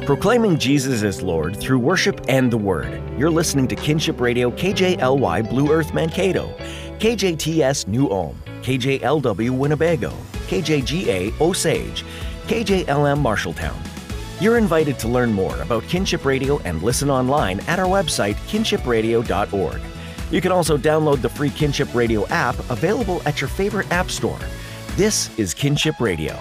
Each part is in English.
Proclaiming Jesus as Lord through worship and the Word. You're listening to Kinship Radio KJLY Blue Earth Mankato, KJTS New Ulm, KJLW Winnebago, KJGA Osage, KJLM Marshalltown. You're invited to learn more about Kinship Radio and listen online at our website, kinshipradio.org. You can also download the free Kinship Radio app available at your favorite app store. This is Kinship Radio.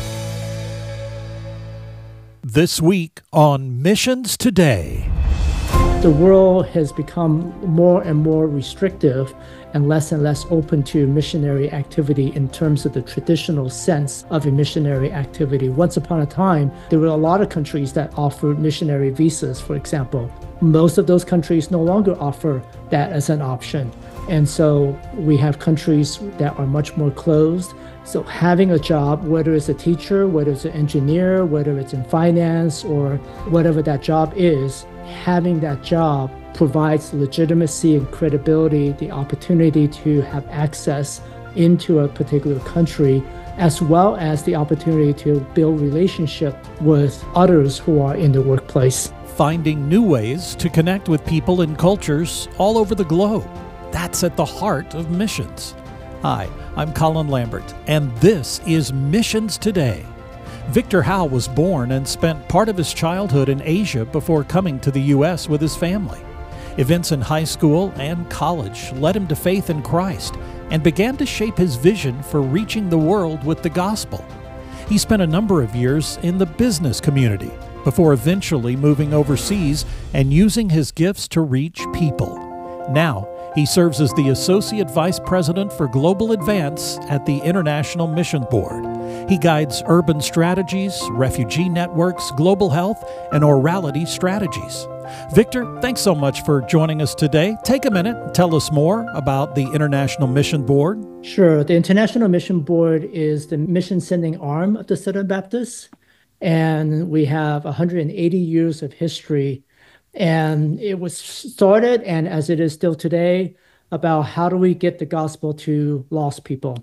This week on Missions Today. The world has become more and more restrictive and less open to missionary activity in terms of the traditional sense of a missionary activity. Once upon a time, there were a lot of countries that offered missionary visas, for example. Most of those countries no longer offer that as an option. And so we have countries that are much more closed. So having a job, whether it's a teacher, whether it's an engineer, whether it's in finance or whatever that job is, having that job provides legitimacy and credibility, the opportunity to have access into a particular country, as well as the opportunity to build relationship with others who are in the workplace. Finding new ways to connect with people and cultures all over the globe. That's at the heart of missions. Hi, I'm Colin Lambert, and this is Missions Today. Victor Howe was born and spent part of his childhood in Asia before coming to the U.S. with his family. Events in high school and college led him to faith in Christ and began to shape his vision for reaching the world with the gospel. He spent a number of years in the business community before eventually moving overseas and using his gifts to reach people. Now, he serves as the Associate Vice President for Global Advance at the International Mission Board. He guides urban strategies, refugee networks, global health, and orality strategies. Victor, thanks so much for joining us today. Take a minute and tell us more about the International Mission Board. Sure. The International Mission Board is the mission sending arm of the Southern Baptists, and we have 180 years of history. And it was started, and as it is still today, about how do we get the gospel to lost people.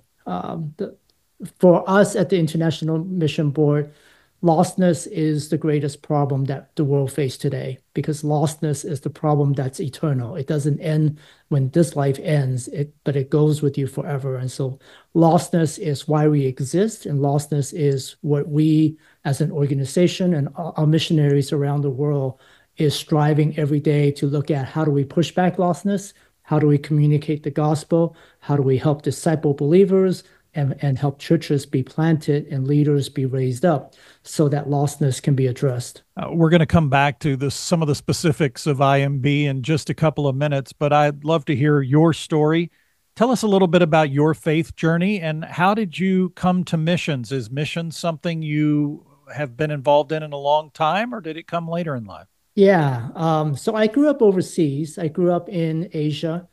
For us at the International Mission Board, lostness is the greatest problem that the world faces today, because lostness is the problem that's eternal. It doesn't end when this life ends, but it goes with you forever. And so lostness is why we exist, and lostness is what we as an organization and our missionaries around the world is striving every day to look at. How do we push back lostness? How do we communicate the gospel? How do we help disciple believers and help churches be planted and leaders be raised up so that lostness can be addressed? We're going to come back to some of the specifics of IMB in just a couple of minutes, but I'd love to hear your story. Tell us a little bit about your faith journey and how did you come to missions? Is missions something you have been involved in a long time, or did it come later in life? Yeah. So I grew up overseas. I grew up in Asia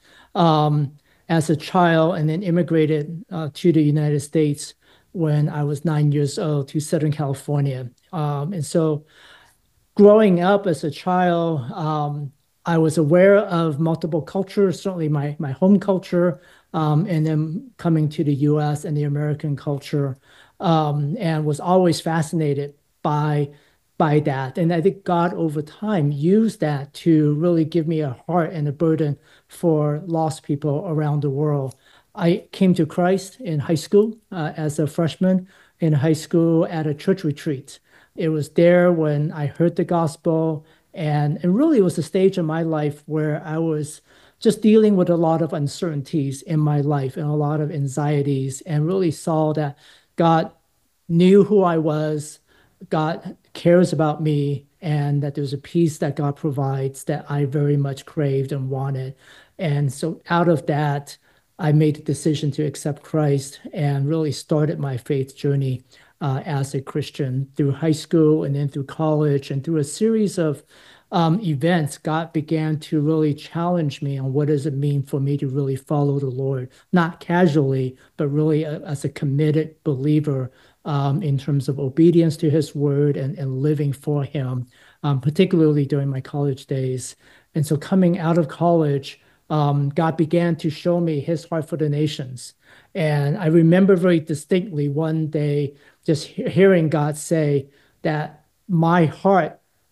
as a child and then immigrated to the United States when I was 9 years old to Southern California. And so growing up as a child, I was aware of multiple cultures, certainly my home culture, and then coming to the U.S. and the American culture, and was always fascinated by that. And I think God over time used that to really give me a heart and a burden for lost people around the world. I came to Christ in high school as a freshman in high school at a church retreat. It was there when I heard the gospel, and really it was a stage in my life where I was just dealing with a lot of uncertainties in my life and a lot of anxieties, and really saw that God knew who I was, God cares about me, and that there's a peace that God provides that I very much craved and wanted. And so out of that, I made the decision to accept Christ and really started my faith journey as a Christian through high school and then through college, and through a series of events. God began to really challenge me on what does it mean for me to really follow the Lord, not casually, but really as a committed believer in terms of obedience to his word and living for him, particularly during my college days. And so coming out of college, God began to show me his heart for the nations. And I remember very distinctly one day just hearing God say that my heart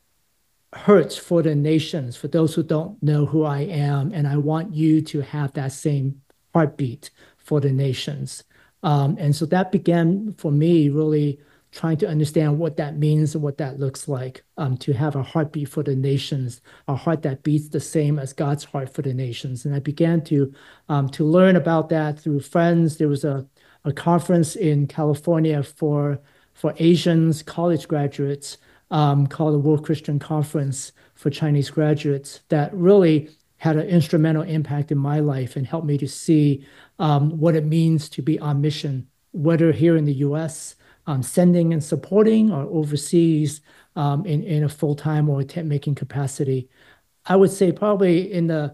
hurts for the nations, for those who don't know who I am, and I want you to have that same heartbeat for the nations. And so that began for me really trying to understand what that means and what that looks like, to have a heartbeat for the nations, a heart that beats the same as God's heart for the nations. And I began to learn about that through friends. There was a conference in California for Asians college graduates, called the World Christian Conference for Chinese graduates, that really had an instrumental impact in my life and helped me to see what it means to be on mission, whether here in the U.S., sending and supporting, or overseas in a full-time or tent-making capacity. I would say probably in the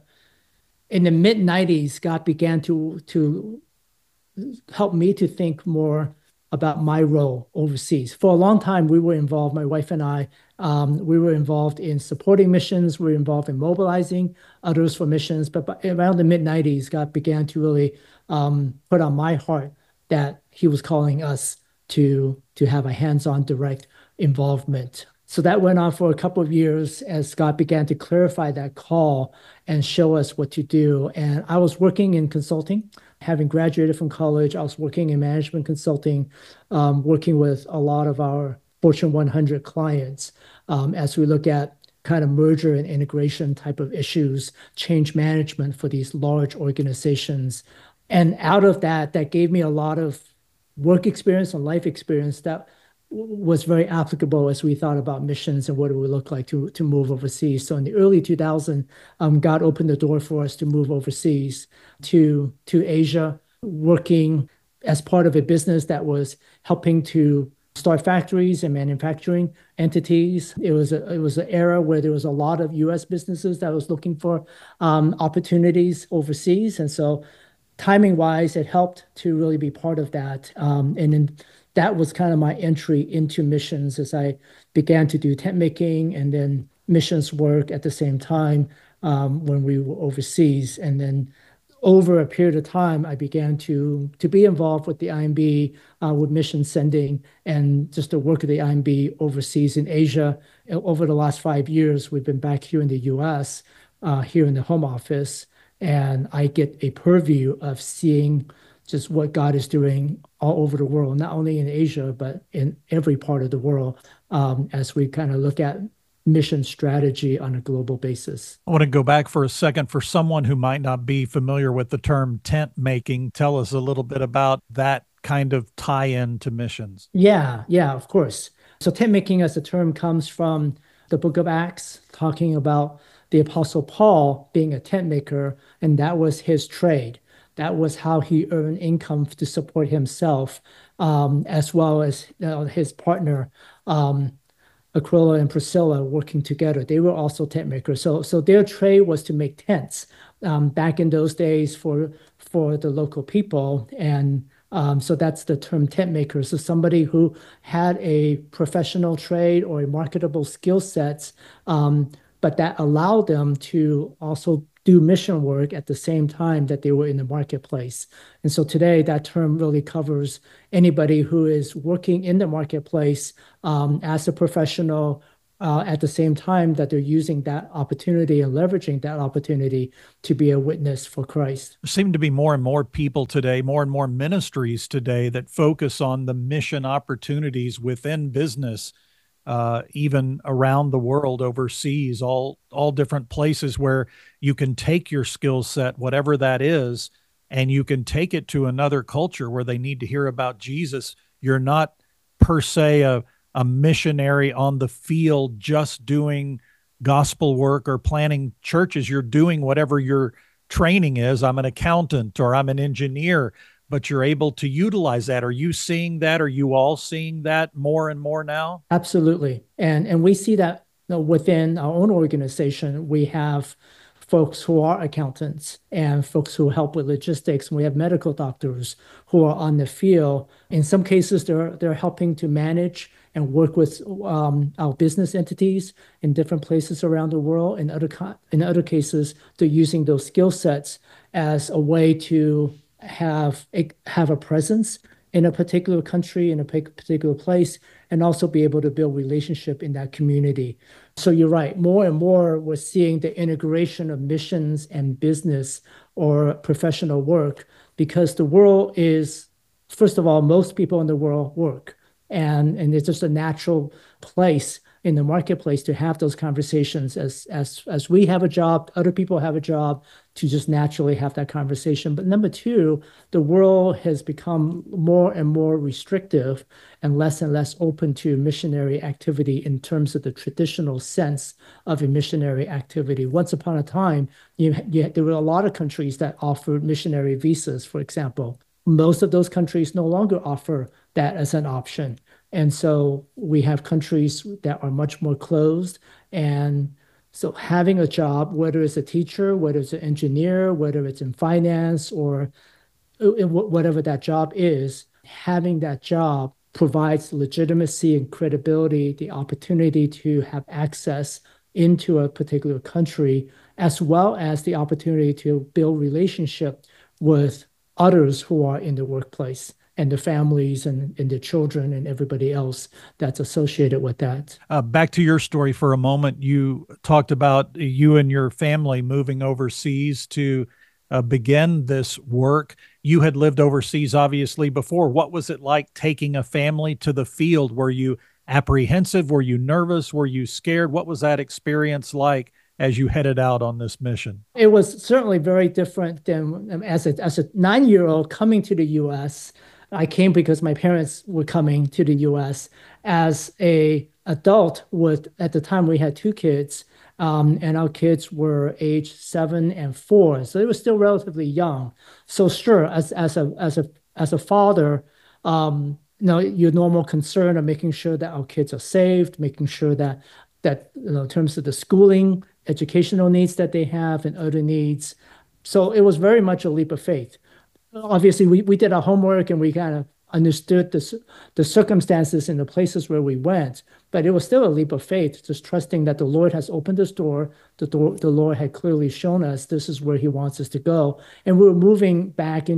mid 90s, God began to help me to think more about my role overseas. For a long time, we were involved, my wife and I, we were involved in supporting missions. We were involved in mobilizing others for missions. But around the mid 90s, God began to really put on my heart that he was calling us to have a hands-on direct involvement. So that went on for a couple of years as God began to clarify that call and show us what to do. And I was working in consulting. Having graduated from college, I was working in management consulting, working with a lot of our Fortune 100 clients as we look at kind of merger and integration type of issues, change management for these large organizations. And out of that, that gave me a lot of work experience and life experience that was very applicable as we thought about missions and what it would look like to move overseas. So in the early 2000s, God opened the door for us to move overseas to Asia, working as part of a business that was helping to start factories and manufacturing entities. It was an era where there was a lot of U.S. businesses that was looking for opportunities overseas. And so timing-wise, it helped to really be part of that. And then that was kind of my entry into missions as I began to do tent making and then missions work at the same time when we were overseas. And then over a period of time, I began to be involved with the IMB, with mission sending, and just the work of the IMB overseas in Asia. Over the last 5 years, we've been back here in the US, here in the home office, and I get a purview of seeing just what God is doing all over the world, not only in Asia, but in every part of the world, as we kind of look at mission strategy on a global basis. I want to go back for a second. For someone who might not be familiar with the term tent making, tell us a little bit about that kind of tie-in to missions. Yeah, of course. So tent making as a term comes from the book of Acts, talking about the Apostle Paul being a tent maker, and that was his trade. That was how he earned income to support himself, as well as his partner, Aquila and Priscilla, working together. They were also tent makers. So their trade was to make tents back in those days for the local people. And so that's the term tent maker. So somebody who had a professional trade or a marketable skill sets, but that allowed them to also do mission work at the same time that they were in the marketplace. And so today that term really covers anybody who is working in the marketplace as a professional at the same time that they're using that opportunity and leveraging that opportunity to be a witness for Christ. There seem to be more and more people today, more and more ministries today that focus on the mission opportunities within business, even around the world, overseas, all different places where you can take your skill set, whatever that is, and you can take it to another culture where they need to hear about Jesus. You're not per se a missionary on the field just doing gospel work or planning churches. You're doing whatever your training is. I'm an accountant or I'm an engineer, but you're able to utilize that. Are you seeing that? Are you all seeing that more and more now? Absolutely. And we see that within our own organization. We have folks who are accountants and folks who help with logistics. And we have medical doctors who are on the field. In some cases, they're helping to manage and work with our business entities in different places around the world. In other cases, they're using those skill sets as a way to have a presence in a particular country, in a particular place, and also be able to build relationship in that community. So you're right. More and more, we're seeing the integration of missions and business or professional work because the world is, first of all, most people in the world work. And it's just a natural place in the marketplace to have those conversations as we have a job, other people have a job, to just naturally have that conversation. But number two, the world has become more and more restrictive and less open to missionary activity in terms of the traditional sense of a missionary activity. Once upon a time, there were a lot of countries that offered missionary visas, for example. Most of those countries no longer offer that as an option. And so we have countries that are much more closed. And so having a job, whether it's a teacher, whether it's an engineer, whether it's in finance or whatever that job is, having that job provides legitimacy and credibility, the opportunity to have access into a particular country, as well as the opportunity to build relationship with others who are in the workplace and the families and the children and everybody else that's associated with that. Back to your story for a moment. You talked about you and your family moving overseas to begin this work. You had lived overseas, obviously, before. What was it like taking a family to the field? Were you apprehensive? Were you nervous? Were you scared? What was that experience like as you headed out on this mission? It was certainly very different than as a 9-year-old coming to the U.S. I came because my parents were coming to the U.S. As a adult, at the time we had 2 kids, and our kids were age 7 and 4, so they were still relatively young. So sure, as a father, your normal concern of making sure that our kids are saved, making sure that in terms of the schooling, educational needs that they have, and other needs. So it was very much a leap of faith. Obviously, we did our homework and we kind of understood the circumstances in the places where we went, but it was still a leap of faith, just trusting that the Lord has opened this door. The Lord had clearly shown us this is where he wants us to go. And we were moving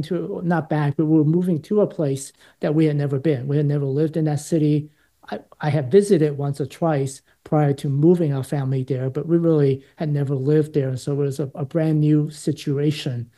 not back, but we were moving to a place that we had never been. We had never lived in that city. I had visited once or twice prior to moving our family there, but we really had never lived there. So it was a brand new situation.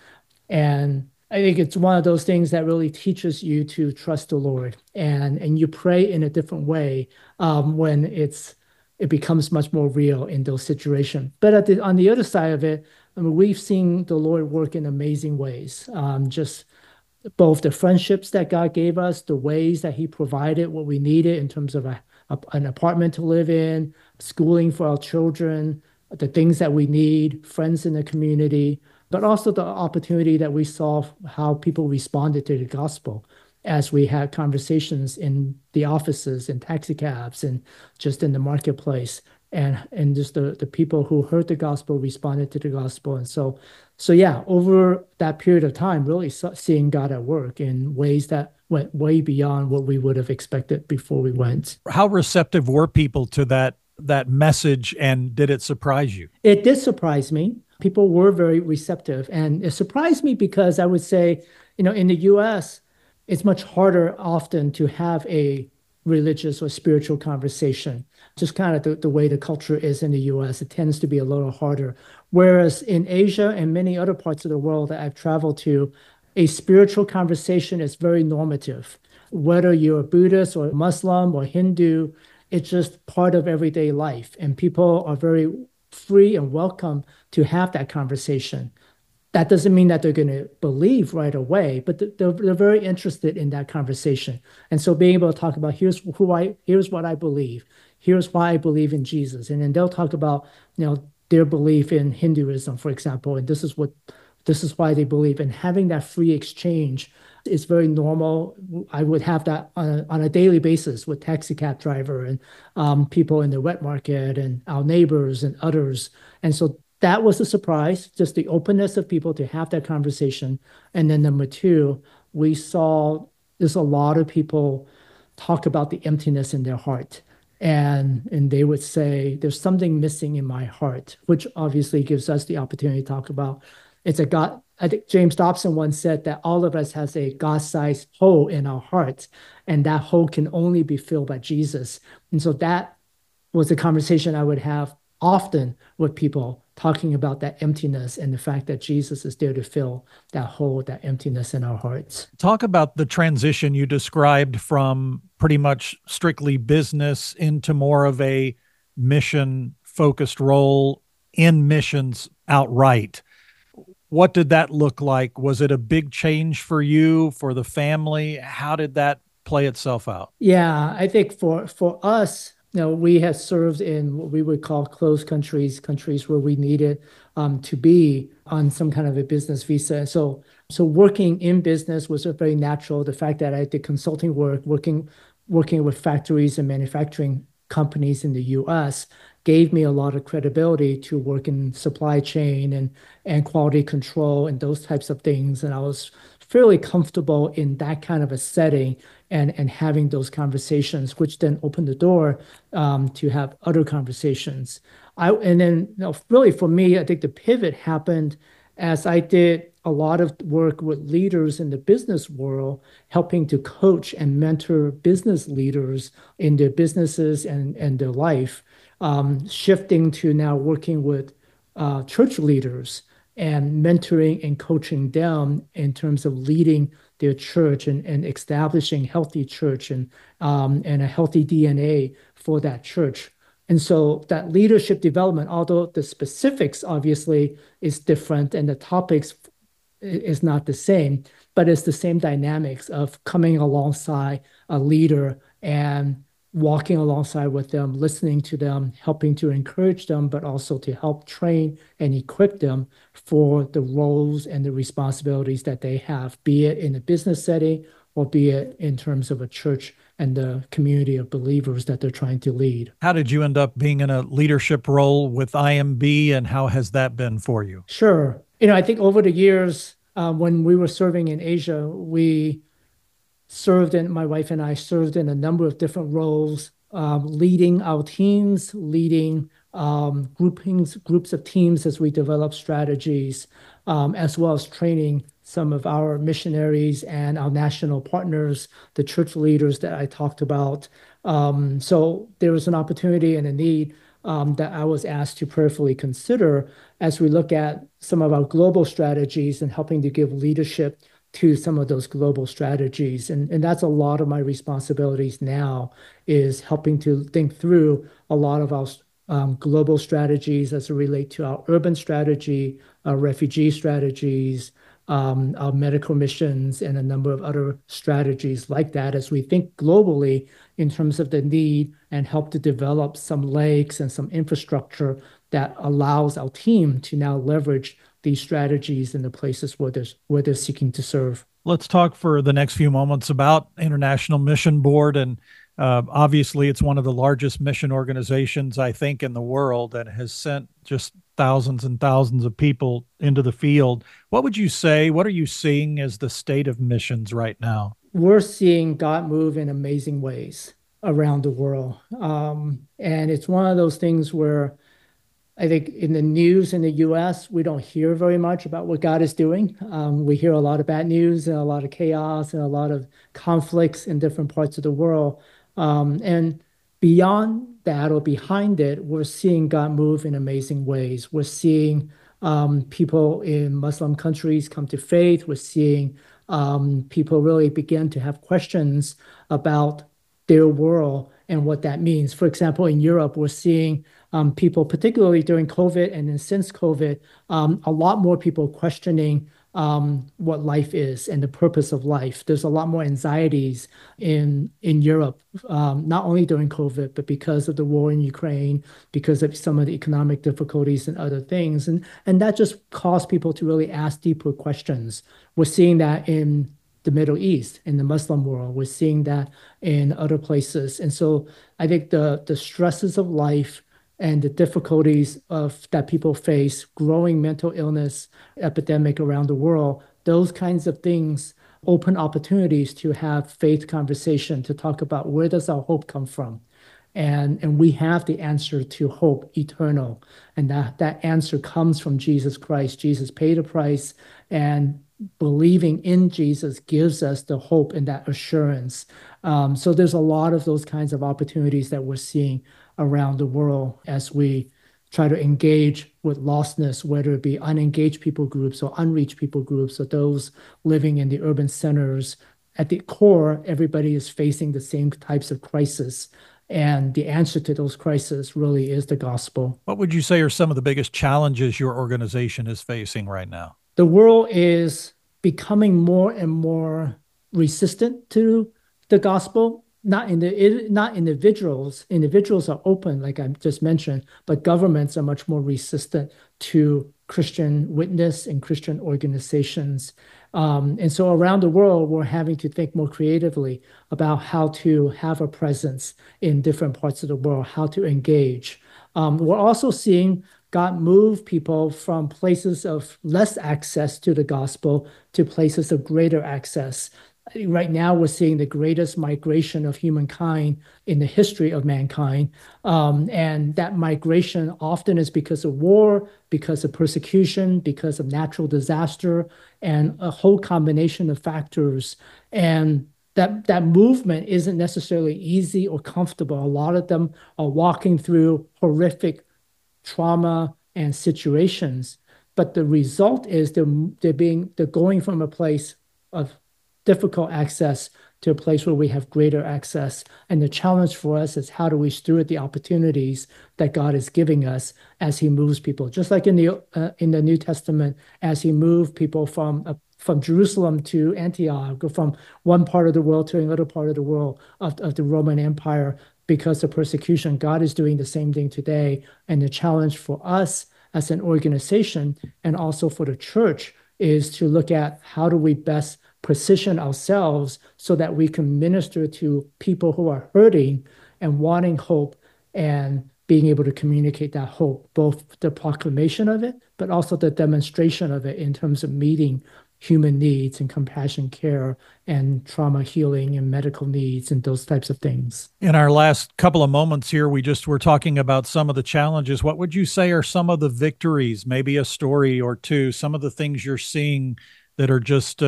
And I think it's one of those things that really teaches you to trust the Lord, and you pray in a different way when it becomes much more real in those situations. But on the other side of it, I mean, we've seen the Lord work in amazing ways. Just both the friendships that God gave us, the ways that he provided what we needed in terms of an apartment to live in, schooling for our children, the things that we need, friends in the community, but also the opportunity that we saw how people responded to the gospel as we had conversations in the offices and taxi cabs and just in the marketplace. And just the people who heard the gospel responded to the gospel. And so yeah, over that period of time, really seeing God at work in ways that went way beyond what we would have expected before we went. How receptive were people to that message, and did it surprise you? It did surprise me. People were very receptive, and it surprised me because I would say, in the U.S., it's much harder often to have a religious or spiritual conversation. Just kind of the way the culture is in the U.S., it tends to be a little harder. Whereas in Asia and many other parts of the world that I've traveled to, a spiritual conversation is very normative. Whether you're a Buddhist or Muslim or Hindu, it's just part of everyday life. And people are very free and welcome to have that conversation. That doesn't mean that they're going to believe right away, but they're very interested in that conversation. And so being able to talk about here's what I believe, here's why I believe in Jesus, and then they'll talk about their belief in Hinduism, for example, and this is why they believe. And having that free exchange is very normal. I would have that on a daily basis with taxi cab driver and people in the wet market and our neighbors and others. And so that was a surprise, just the openness of people to have that conversation. And then number two, we saw there's a lot of people talk about the emptiness in their heart. And they would say, there's something missing in my heart, which obviously gives us the opportunity to talk about. It's a I think James Dobson once said that all of us has a God-sized hole in our hearts, and that hole can only be filled by Jesus. And so that was a conversation I would have often with people, talking about that emptiness and the fact that Jesus is there to fill that hole, that emptiness in our hearts. Talk about the transition you described from pretty much strictly business into more of a mission focused role in missions outright. What did that look like? Was it a big change for you, for the family? How did that play itself out? Yeah, I think for us, we have served in what we would call closed countries, countries where we needed to be on some kind of a business visa. So working in business was very natural. The fact that I did consulting work, working with factories and manufacturing companies in the U.S. gave me a lot of credibility to work in supply chain and quality control and those types of things. And I was fairly comfortable in that kind of a setting and having those conversations, which then opened the door to have other conversations. And then really for me, I think the pivot happened as I did a lot of work with leaders in the business world, helping to coach and mentor business leaders in their businesses and their life, shifting to now working with church leaders and mentoring and coaching them in terms of leading their church and establishing healthy church and a healthy DNA for that church. And so that leadership development, although the specifics obviously is different and the topics is not the same, but it's the same dynamics of coming alongside a leader and walking alongside with them, listening to them, helping to encourage them, but also to help train and equip them for the roles and the responsibilities that they have, be it in a business setting or be it in terms of a church and the community of believers that they're trying to lead. How did you end up being in a leadership role with IMB, and how has that been for you? Sure. I think over the years, when we were serving in Asia, my wife and I served in a number of different roles, leading our teams, leading groups of teams as we develop strategies, as well as training some of our missionaries and our national partners, the church leaders that I talked about. So there was an opportunity and a need that I was asked to prayerfully consider as we look at some of our global strategies and helping to give leadership to some of those global strategies. And that's a lot of my responsibilities now, is helping to think through a lot of our global strategies as it relate to our urban strategy, our refugee strategies, our medical missions, and a number of other strategies like that as we think globally in terms of the need and help to develop some legs and some infrastructure that allows our team to now leverage these strategies in the places where they're seeking to serve. Let's talk for the next few moments about International Mission Board. And obviously, it's one of the largest mission organizations, I think, in the world, and has sent just thousands and thousands of people into the field. What would you say? What are you seeing as the state of missions right now? We're seeing God move in amazing ways around the world. And it's one of those things where I think in the news in the US, we don't hear very much about what God is doing. We hear a lot of bad news and a lot of chaos and a lot of conflicts in different parts of the world. And beyond that or behind it, we're seeing God move in amazing ways. We're seeing people in Muslim countries come to faith. We're seeing people really begin to have questions about their world and what that means. For example, in Europe, we're seeing people, particularly during COVID and then since COVID, a lot more people questioning what life is and the purpose of life. There's a lot more anxieties in Europe, not only during COVID, but because of the war in Ukraine, because of some of the economic difficulties and other things. And that just caused people to really ask deeper questions. We're seeing that in the Middle East, in the Muslim world. We're seeing that in other places. And so I think the stresses of life and the difficulties that people face, growing mental illness epidemic around the world, those kinds of things open opportunities to have faith conversation, to talk about where does our hope come from? And we have the answer to hope eternal. And that answer comes from Jesus Christ. Jesus paid a price And believing in Jesus gives us the hope and that assurance. So there's a lot of those kinds of opportunities that we're seeing around the world as we try to engage with lostness, whether it be unengaged people groups or unreached people groups or those living in the urban centers. At the core, everybody is facing the same types of crisis. And the answer to those crises really is the gospel. What would you say are some of the biggest challenges your organization is facing right now? The world is becoming more and more resistant to the gospel. Not individuals. Individuals are open, like I just mentioned, but governments are much more resistant to Christian witness and Christian organizations. And so around the world, we're having to think more creatively about how to have a presence in different parts of the world, how to engage. We're also seeing God move people from places of less access to the gospel to places of greater access. Right now, we're seeing the greatest migration of humankind in the history of mankind. And that migration often is because of war, because of persecution, because of natural disaster, and a whole combination of factors. And that movement isn't necessarily easy or comfortable. A lot of them are walking through horrific trauma and situations. But the result is they're going from a place of difficult access to a place where we have greater access. And the challenge for us is how do we steward the opportunities that God is giving us as he moves people, just like in the New Testament, as he moved people from Jerusalem to Antioch, or from one part of the world to another part of the world of the Roman Empire because of persecution. God is doing the same thing today. And the challenge for us as an organization and also for the church is to look at how do we best position ourselves so that we can minister to people who are hurting and wanting hope and being able to communicate that hope, both the proclamation of it, but also the demonstration of it in terms of meeting human needs and compassion care and trauma healing and medical needs and those types of things. In our last couple of moments here, we just were talking about some of the challenges. What would you say are some of the victories, maybe a story or two, some of the things you're seeing that are just,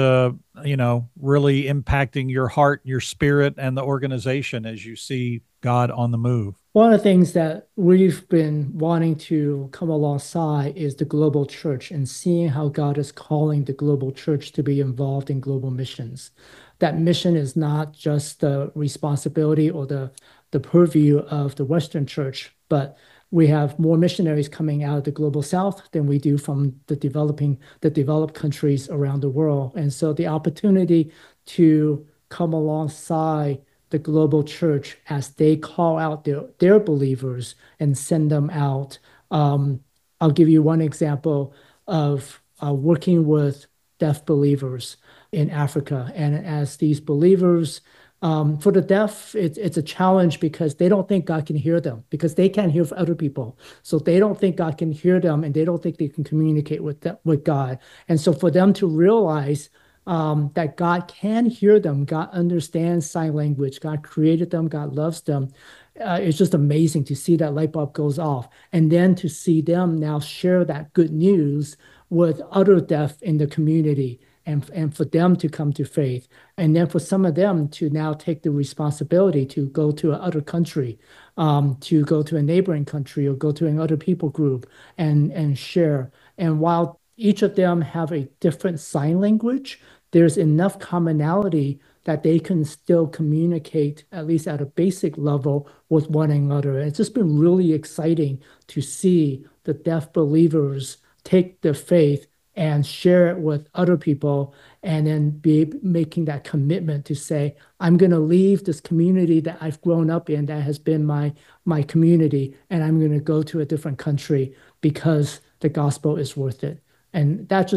really impacting your heart, your spirit, and the organization as you see God on the move? One of the things that we've been wanting to come alongside is the global church and seeing how God is calling the global church to be involved in global missions. That mission is not just the responsibility or the purview of the Western church, but we have more missionaries coming out of the global south than we do from the developed countries around the world. And so the opportunity to come alongside the global church as they call out their believers and send them out. I'll give you one example of working with deaf believers in Africa. And as these believers, for the deaf, it's a challenge because they don't think God can hear them because they can't hear other people. So they don't think God can hear them and they don't think they can communicate with God. And so for them to realize that God can hear them, God understands sign language, God created them, God loves them, it's just amazing to see that light bulb goes off. And then to see them now share that good news with other deaf in the community. And for them to come to faith. And then for some of them to now take the responsibility to go to another country, to go to a neighboring country or go to another people group and share. And while each of them have a different sign language, there's enough commonality that they can still communicate, at least at a basic level, with one another. And it's just been really exciting to see the deaf believers take their faith and share it with other people, and then be making that commitment to say, I'm going to leave this community that I've grown up in, that has been my community, and I'm going to go to a different country because the gospel is worth it. And that's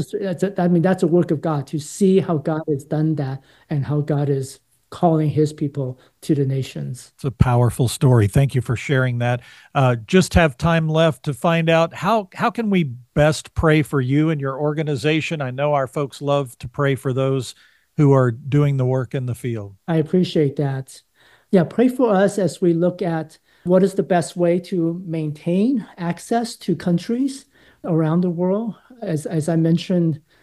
a work of God, to see how God has done that and how God is calling his people to the nations. It's a powerful story. Thank you for sharing that. Just have time left to find out how can we best pray for you and your organization. I know our folks love to pray for those who are doing the work in the field. I appreciate that. Yeah, pray for us as we look at what is the best way to maintain access to countries around the world. As I mentioned,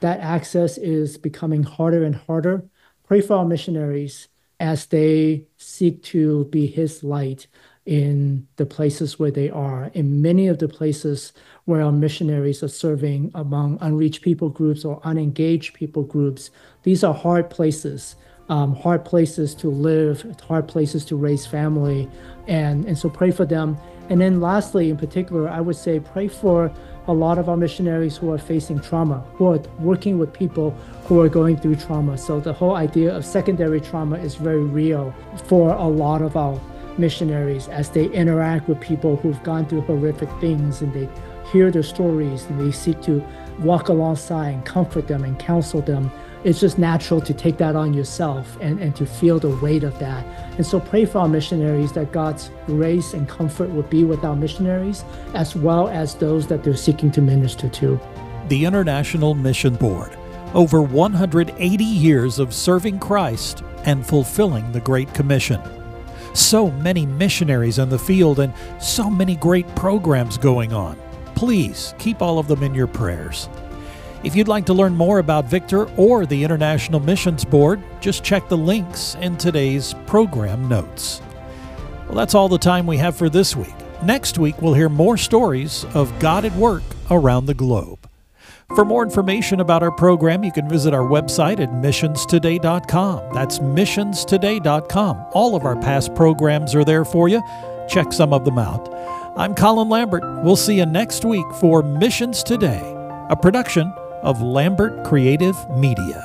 that access is becoming harder and harder. Pray for our missionaries as they seek to be His light in the places where they are. In many of the places where our missionaries are serving among unreached people groups or unengaged people groups, these are hard places to live, hard places to raise family. And so pray for them. And then lastly, in particular, I would say pray for a lot of our missionaries who are facing trauma, who are working with people who are going through trauma. So the whole idea of secondary trauma is very real for a lot of our missionaries as they interact with people who've gone through horrific things, and they hear their stories and they seek to walk alongside and comfort them and counsel them. It's just natural to take that on yourself and to feel the weight of that. And so pray for our missionaries that God's grace and comfort will be with our missionaries as well as those that they're seeking to minister to. The International Mission Board, over 180 years of serving Christ and fulfilling the Great Commission. So many missionaries in the field and so many great programs going on. Please keep all of them in your prayers. If you'd like to learn more about Victor or the International Missions Board, just check the links in today's program notes. Well, that's all the time we have for this week. Next week, we'll hear more stories of God at work around the globe. For more information about our program, you can visit our website at missionstoday.com. That's missionstoday.com. All of our past programs are there for you. Check some of them out. I'm Colin Lambert. We'll see you next week for Missions Today, a production of Lambert Creative Media.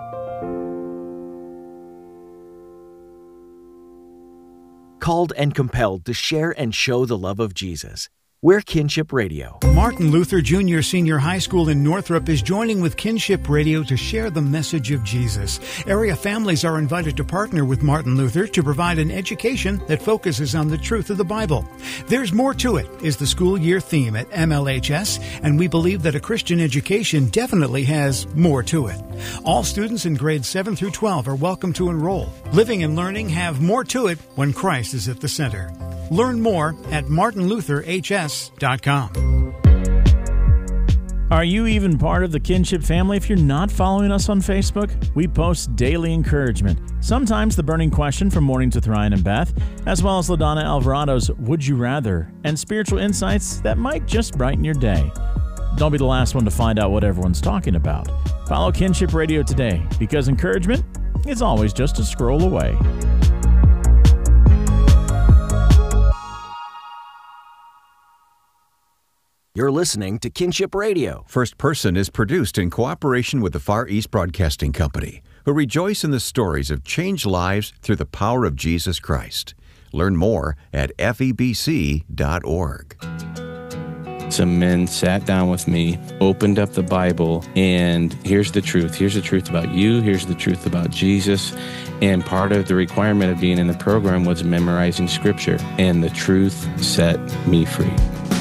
Called and compelled to share and show the love of Jesus. We're Kinship Radio. Martin Luther Jr. Senior High School in Northrop is joining with Kinship Radio to share the message of Jesus. Area families are invited to partner with Martin Luther to provide an education that focuses on the truth of the Bible. There's More to It is the school year theme at MLHS, and we believe that a Christian education definitely has more to it. All students in grades 7 through 12 are welcome to enroll. Living and learning have more to it when Christ is at the center. Learn more at martinlutherhs.com. Are you even part of the Kinship family if you're not following us on Facebook? We post daily encouragement, sometimes the burning question from Mornings with Ryan and Beth, as well as LaDonna Alvarado's Would You Rather, and spiritual insights that might just brighten your day. Don't be the last one to find out what everyone's talking about. Follow Kinship Radio today, because encouragement is always just a scroll away. You're listening to Kinship Radio. First Person is produced in cooperation with the Far East Broadcasting Company, who rejoice in the stories of changed lives through the power of Jesus Christ. Learn more at febc.org. Some men sat down with me, opened up the Bible, and here's the truth. Here's the truth about you. Here's the truth about Jesus. And part of the requirement of being in the program was memorizing Scripture. And the truth set me free.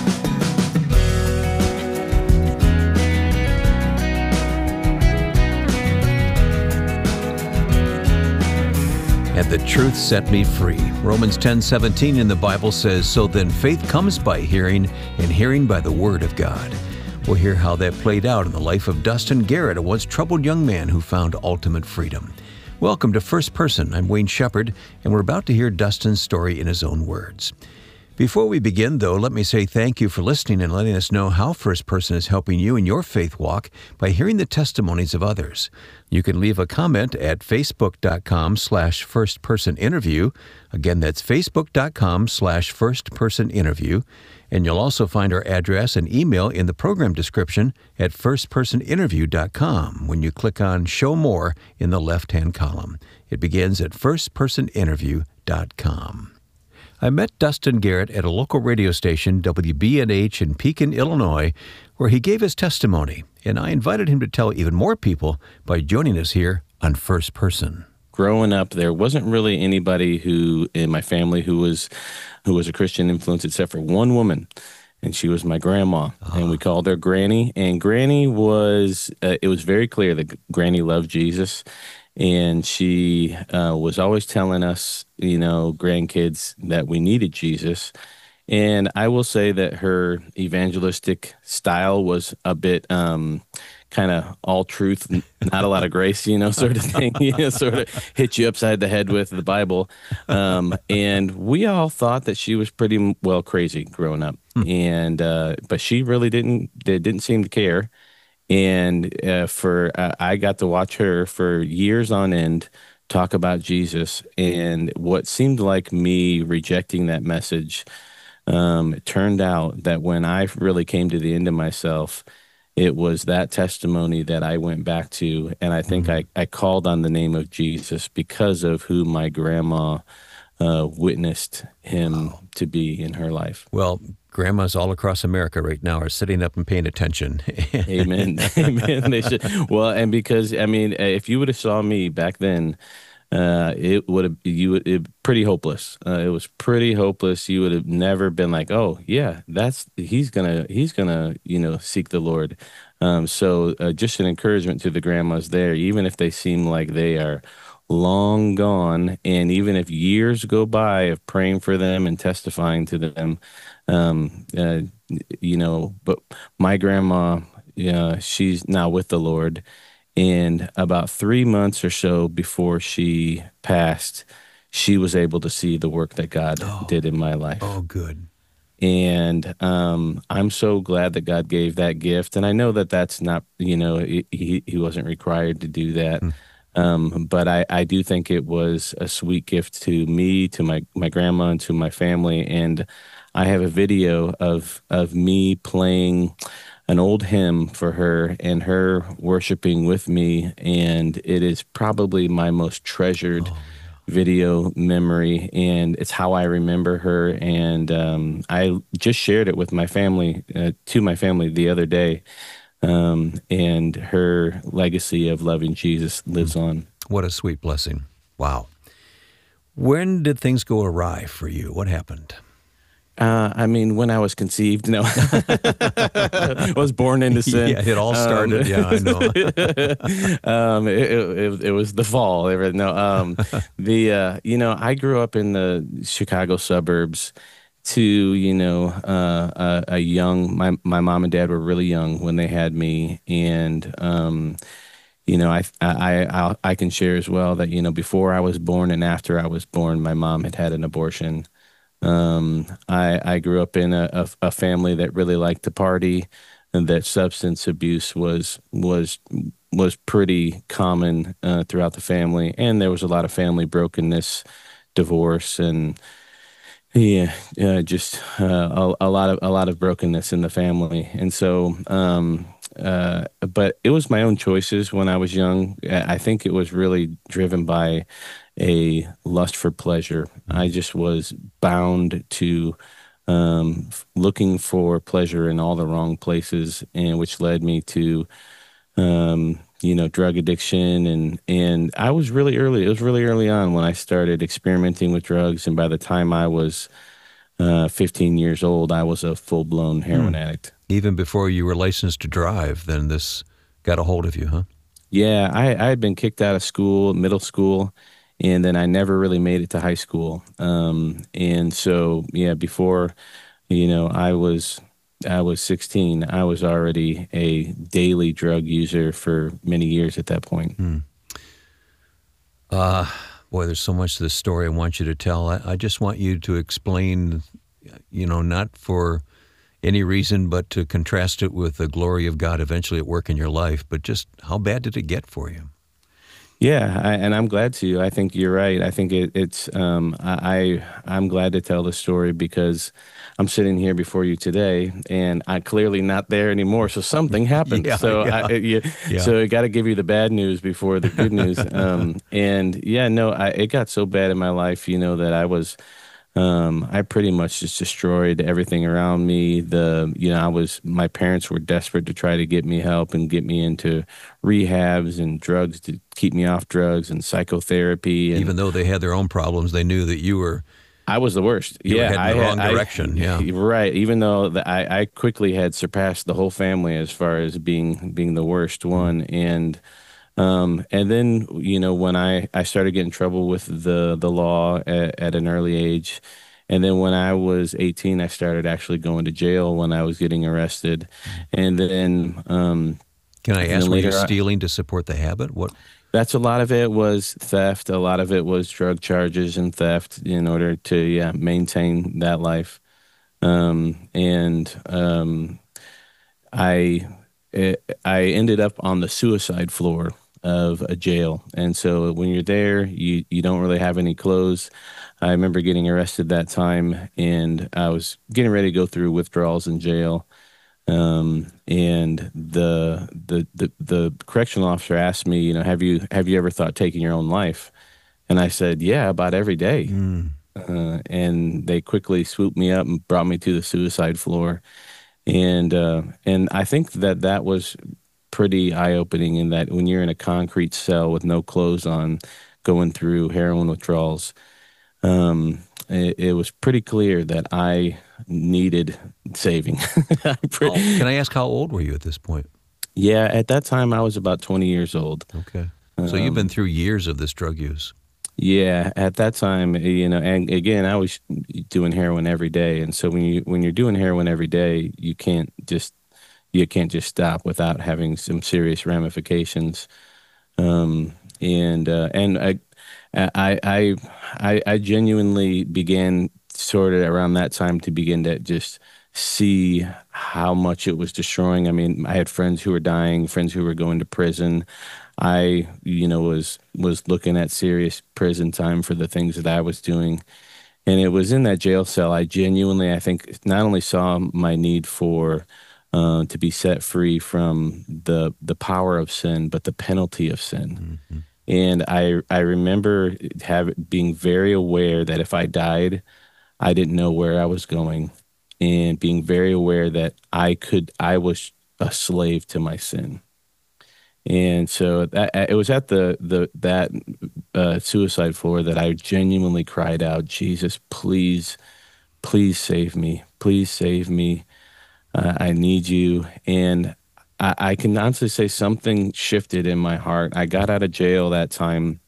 And the truth set me free. Romans 10:17 in the Bible says, "So then faith comes by hearing, and hearing by the word of God." We'll hear how that played out in the life of Dustin Garrett, a once troubled young man who found ultimate freedom. Welcome to First Person. I'm Wayne Shepherd, and we're about to hear Dustin's story in his own words. Before we begin, though, let me say thank you for listening and letting us know how First Person is helping you in your faith walk by hearing the testimonies of others. You can leave a comment at facebook.com/firstpersoninterview. Again, that's facebook.com/firstpersoninterview. And you'll also find our address and email in the program description at firstpersoninterview.com when you click on Show More in the left-hand column. It begins at firstpersoninterview.com. I met Dustin Garrett at a local radio station, WBNH in Pekin, Illinois, where he gave his testimony, and I invited him to tell even more people by joining us here on First Person. Growing up, there wasn't really anybody who in my family who was a Christian influence except for one woman, and she was my grandma, and we called her Granny. And Granny was, it was very clear that Granny loved Jesus, and she was always telling us, grandkids, that we needed Jesus. And I will say that her evangelistic style was a bit kind of all truth, not a lot of grace, sort of thing, sort of hit you upside the head with the Bible. And we all thought that she was pretty well crazy growing up. And but she really didn't seem to care. And I got to watch her for years on end talk about Jesus, and what seemed like me rejecting that message, it turned out that when I really came to the end of myself, it was that testimony that I went back to, and I think I called on the name of Jesus because of who my grandma witnessed him to be in her life. Well, grandmas all across America right now are sitting up and paying attention. Amen. Amen. They should. Well, and because, if you would have saw me back then, it would have pretty hopeless. It was pretty hopeless. You would have never been like, oh yeah, he's gonna seek the Lord. So just an encouragement to the grandmas there, even if they seem like they are long gone, and even if years go by of praying for them and testifying to them, but my grandma, she's now with the Lord. And about 3 months or so before she passed, she was able to see the work that God did in my life. Oh, good. And I'm so glad that God gave that gift. And I know that that's not, he wasn't required to do that. But I do think it was a sweet gift to me, to my grandma, and to my family. And I have a video of me playing an old hymn for her and her worshiping with me, and it is probably my most treasured video memory, and it's how I remember her. And I just shared it with my family, the other day, and her legacy of loving Jesus lives on. What a sweet blessing. Wow. When did things go awry for you? What happened? When I was conceived, no. I was born into sin. Yeah, it all started. I know. It was the fall. No, I grew up in the Chicago suburbs to, a young, my mom and dad were really young when they had me. And, I can share as well that, before I was born and after I was born, my mom had an abortion. I grew up in a family that really liked to party, and that substance abuse was pretty common throughout the family, and there was a lot of family brokenness, divorce, and just a lot of brokenness in the family. And so, but it was my own choices when I was young. I think it was really driven by a lust for pleasure. I just was bound to looking for pleasure in all the wrong places, and which led me to drug addiction. And I was really early. It was really early on when I started experimenting with drugs, and by the time I was 15 years old, I was a full-blown heroin addict. Even before you were licensed to drive, then this got a hold of you, huh? Yeah, I had been kicked out of school, middle school, and then I never really made it to high school. And so, before, I was 16, I was already a daily drug user for many years at that point. Boy, there's so much to this story I want you to tell. I just want you to explain, not for any reason, but to contrast it with the glory of God eventually at work in your life. But just how bad did it get for you? Yeah, and I'm glad to. I think you're right. I think I'm glad to tell the story because I'm sitting here before you today, and I'm clearly not there anymore. So something happened. So I got to give you the bad news before the good news. It got so bad in my life, that I was. I pretty much just destroyed everything around me. My parents were desperate to try to get me help and get me into rehabs and drugs to keep me off drugs and psychotherapy. And even though they had their own problems, they knew that I was the worst. You were heading in the wrong direction. Right. Even though I quickly had surpassed the whole family as far as being the worst one. And then, when I started getting in trouble with the law at an early age, And then when I was 18, I started actually going to jail when I was getting arrested. And then Can I and ask, then were you later stealing to support the habit? What? that's a lot of it was theft. A lot of it was drug charges and theft in order to maintain that life. I I ended up on the suicide floor of a jail, and so when you're there, you don't really have any clothes. I remember getting arrested that time, and I was getting ready to go through withdrawals in jail. And the correctional officer asked me, have you ever thought taking your own life? And I said, yeah, about every day. And they quickly swooped me up and brought me to the suicide floor. And I think that was pretty eye-opening in that when you're in a concrete cell with no clothes on, going through heroin withdrawals, it was pretty clear that I needed saving. Can I ask, how old were you at this point? Yeah, at that time I was about 20 years old. Okay. So you've been through years of this drug use. Yeah, at that time, and again, I was doing heroin every day, and so when you're doing heroin every day, you can't just stop without having some serious ramifications. I genuinely began sort of around that time to begin to just see how much it was destroying. I mean, I had friends who were dying, friends who were going to prison. I, was looking at serious prison time for the things that I was doing. And it was in that jail cell I genuinely, I think, not only saw my need for to be set free from the power of sin, but the penalty of sin. Mm-hmm. And I remember being very aware that if I died, I didn't know where I was going, and being very aware that I was a slave to my sin. And so it was at that suicide floor that I genuinely cried out, Jesus, please, please save me. Please save me. I need you. And I can honestly say something shifted in my heart. I got out of jail that time,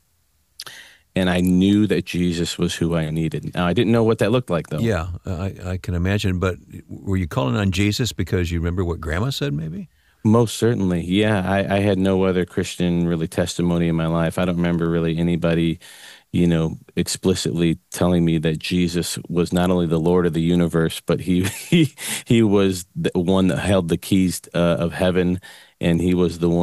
and I knew that Jesus was who I needed. Now, I didn't know what that looked like, though. Yeah, I can imagine. But were you calling on Jesus because you remember what Grandma said, maybe? Most certainly, yeah. I had no other Christian really testimony in my life. I don't remember really anybody, explicitly telling me that Jesus was not only the Lord of the universe, but he was the one that held the keys of heaven, and he was the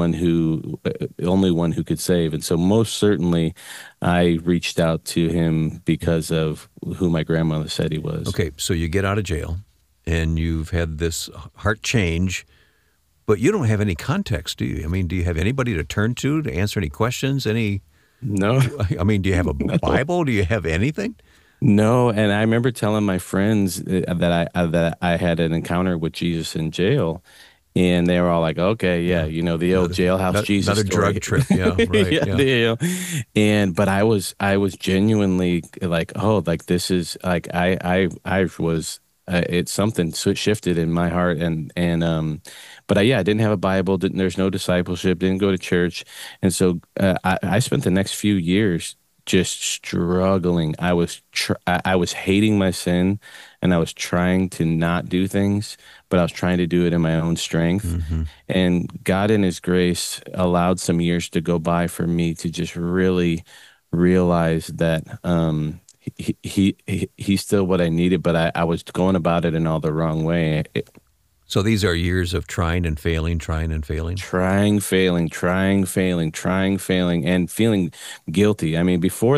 only one who could save. And so most certainly I reached out to him because of who my grandmother said he was. Okay, so you get out of jail, and you've had this heart change. But you don't have any context, do you? I mean, do you have anybody to turn to answer any questions? No. I mean, do you have a Bible? Do you have anything? No, and I remember telling my friends that I had an encounter with Jesus in jail, and they were all like, "Okay, yeah, the old jailhouse Jesus another story." Drug trip, yeah, right, yeah. But I was genuinely like, oh, like this is like I was. It's something shifted in my heart, but I didn't have a Bible. There's no discipleship. Didn't go to church, and so I spent the next few years just struggling. I was hating my sin, and I was trying to not do things, but I was trying to do it in my own strength. Mm-hmm. And God, in His grace, allowed some years to go by for me to just really realize that. He's still what I needed, but I was going about it in all the wrong way. So these are years of trying and failing, failing, and feeling guilty. I mean, before